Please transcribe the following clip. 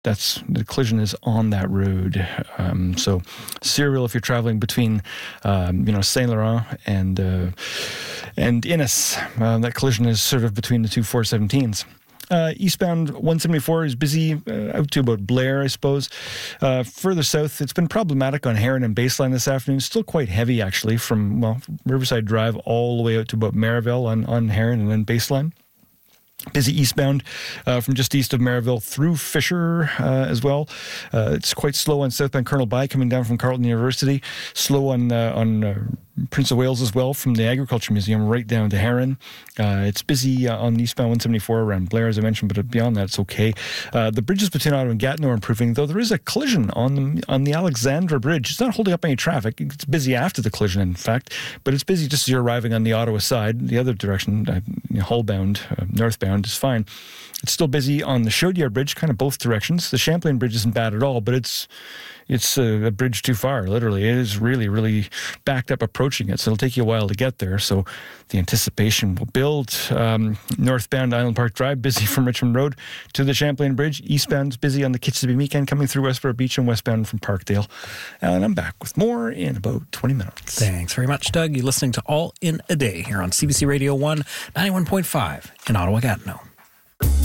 the collision is on that road. So Cereal, if you're traveling between, Saint Laurent and Innis, that collision is sort of between the two 417s. Eastbound 174 is busy out to about Blair, I suppose. Further south, it's been problematic on Heron and Baseline this afternoon. Still quite heavy, actually, from Riverside Drive all the way out to about Maryville on Heron and then Baseline. Busy eastbound from just east of Maryville through Fisher as well. It's quite slow on southbound Colonel By coming down from Carleton University. Slow on Prince of Wales as well from the Agriculture Museum right down to Heron. It's busy on eastbound 174 around Blair, as I mentioned, but beyond that, it's okay. The bridges between Ottawa and Gatineau are improving, though there is a collision on the Alexandra Bridge. It's not holding up any traffic. It's busy after the collision, in fact, but it's busy just as you're arriving on the Ottawa side. The other direction, Hull-bound, northbound, is fine. It's still busy on the Chaudière Bridge, kind of both directions. The Champlain Bridge isn't bad at all, but it's a bridge too far, literally. It is really, really backed up approaching it, so it'll take you a while to get there. So the anticipation will build. Northbound Island Park Drive, busy from Richmond Road to the Champlain Bridge. Eastbound's busy on the Kitsiby Weekend coming through Westboro Beach and westbound from Parkdale. And I'm back with more in about 20 minutes. Thanks very much, Doug. You're listening to All in a Day here on CBC Radio 1, 91.5 in Ottawa, Gatineau.